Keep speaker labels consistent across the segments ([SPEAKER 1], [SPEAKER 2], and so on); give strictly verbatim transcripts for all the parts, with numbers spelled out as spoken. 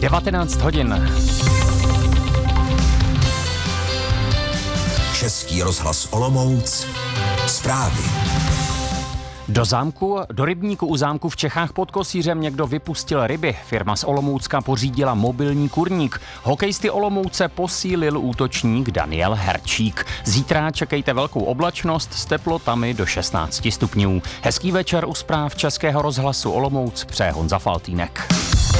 [SPEAKER 1] devatenáct hodin.
[SPEAKER 2] Český rozhlas Olomouc. Zprávy.
[SPEAKER 1] Do zámku, do rybníku u zámku v Čechách pod Kosířem někdo vypustil ryby. Firma z Olomoucka pořídila mobilní kurník. Hokejisty Olomouce posílil útočník Daniel Herčík. Zítra čekejte velkou oblačnost s teplotami do šestnáct stupňů. Hezký večer u zpráv Českého rozhlasu Olomouc přeje Honza Faltýnek.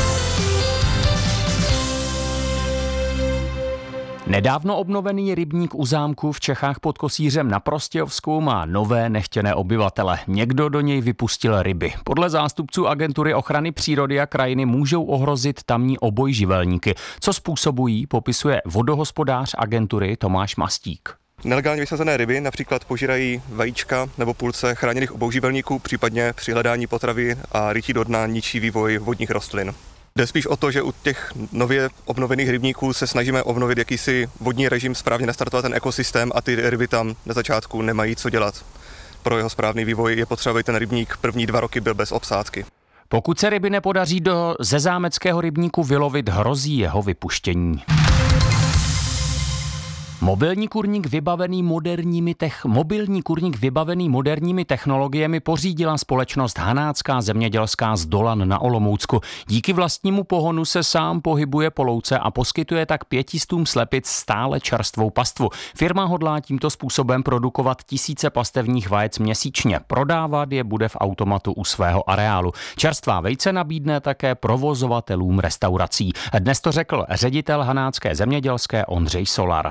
[SPEAKER 1] Nedávno obnovený rybník u zámku v Čechách pod Kosířem na Prostějovsku má nové nechtěné obyvatele. Někdo do něj vypustil ryby. Podle zástupců Agentury ochrany přírody a krajiny můžou ohrozit tamní obojživelníky. Co způsobují, popisuje vodohospodář agentury Tomáš Mastík.
[SPEAKER 3] Nelegálně vysazené ryby například požírají vajíčka nebo půlce chráněných obojživelníků, případně při hledání potravy a rytí do dna ničí vývoj vodních rostlin. Jde spíš o to, že u těch nově obnovených rybníků se snažíme obnovit jakýsi vodní režim, správně nastartovat ten ekosystém a ty ryby tam na začátku nemají co dělat. Pro jeho správný vývoj je potřeba, aby ten rybník první dva roky byl bez obsádky.
[SPEAKER 1] Pokud se ryby nepodaří do ze zámeckého rybníku vylovit, hrozí jeho vypuštění. Mobilní kurník vybavený moderními tech... Mobilní kurník vybavený moderními technologiemi pořídila společnost Hanácká zemědělská z Dolan na Olomoucku. Díky vlastnímu pohonu se sám pohybuje po louce a poskytuje tak pětistům slepic stále čerstvou pastvu. Firma hodlá tímto způsobem produkovat tisíce pastevních vajec měsíčně. Prodávat je bude v automatu u svého areálu. Čerstvá vejce nabídne také provozovatelům restaurací. Dnes to řekl ředitel Hanácké zemědělské Ondřej Solar.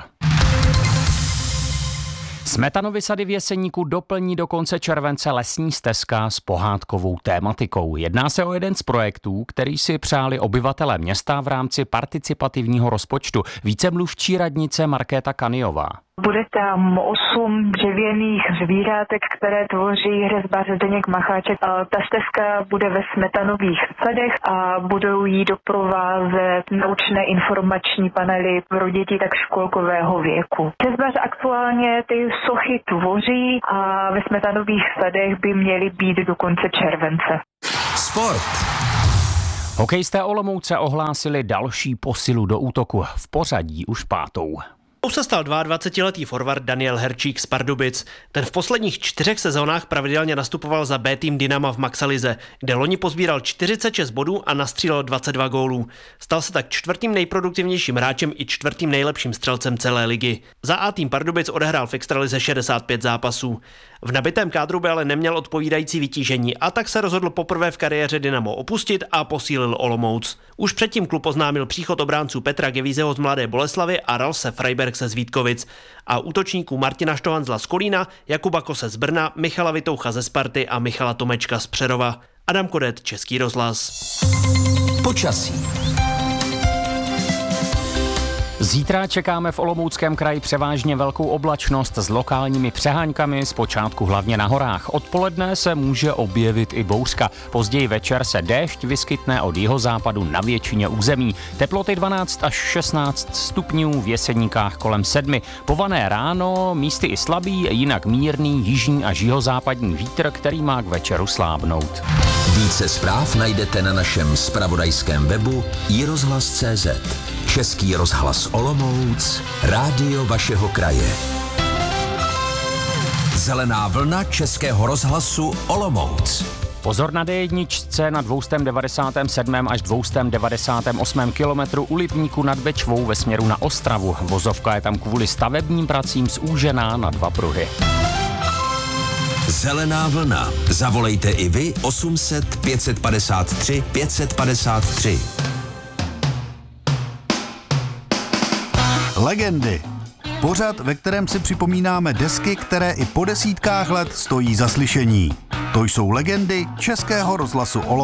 [SPEAKER 1] Smetanovy sady v Jeseníku doplní do konce července lesní stezka s pohádkovou tématikou. Jedná se o jeden z projektů, který si přáli obyvatelé města v rámci participativního rozpočtu. Více mluvčí radnice Markéta Kaniová.
[SPEAKER 4] Bude tam osm dřevěných zvířátek, které tvoří hřezbář Zdeněk Macháček. Ta stezka bude ve Smetanových sadech a budou jí doprovázet naučné informační panely pro děti tak školkového věku. Hřezbář aktuálně ty sochy tvoří a ve Smetanových sadech by měly být do konce července.
[SPEAKER 2] Sport.
[SPEAKER 1] Hokejisté Olomouce ohlásili další posilu do útoku, v pořadí už pátou.
[SPEAKER 5] Už se stal dvaadvacetiletý forward Daniel Herčík z Pardubic. Ten v posledních čtyřech sezónách pravidelně nastupoval za B tým Dynama v Maxalize, kde loni pozbíral čtyřicet šest bodů a nastřílel dvacet dva gólů. Stal se tak čtvrtým nejproduktivnějším hráčem i čtvrtým nejlepším střelcem celé ligy. Za A tým Pardubic odehrál v extralize šedesát pět zápasů. V nabitém kádru by ale neměl odpovídající vytížení a tak se rozhodl poprvé v kariéře Dynamo opustit a posílil Olomouc. Už předtím klub oznámil příchod obránců Petra Gevízeho z Mladé Boleslavi a Ralse Freiberg se z Vítkovic a útočníků Martina Štohanzla z Kolína, Jakuba Kose z Brna, Michala Vitoucha ze Sparty a Michala Tomečka z Přerova. Adam Kodet, Český rozhlas.
[SPEAKER 2] Počasí.
[SPEAKER 1] Zítra čekáme v Olomouckém kraji převážně velkou oblačnost s lokálními přeháňkami, zpočátku hlavně na horách. Odpoledne se může objevit i bouřka. Později večer se déšť vyskytne od jihozápadu na většině území. Teploty dvanáct až šestnáct stupňů, v Jeseníkách kolem sedmi. Pované ráno, místy i slabý, jinak mírný jižní až jihozápadní vítr, který má k večeru slábnout.
[SPEAKER 2] Více zpráv najdete na našem zpravodajském webu i rozhlas tečka cé zet. Český rozhlas Olomouc, rádio vašeho kraje. Zelená vlna Českého rozhlasu Olomouc.
[SPEAKER 1] Pozor na dé jedna na dvě stě devadesát sedm až dvě stě devadesát osm kilometrů u Lipníku nad Bečvou ve směru na Ostravu. Vozovka je tam kvůli stavebním pracím zúžená na dva pruhy.
[SPEAKER 2] Zelená vlna. Zavolejte i vy osm set pět padesát tři pět padesát tři.
[SPEAKER 6] Legendy. Pořad, ve kterém si připomínáme desky, které i po desítkách let stojí za slyšení. To jsou legendy Českého rozhlasu Olomouc.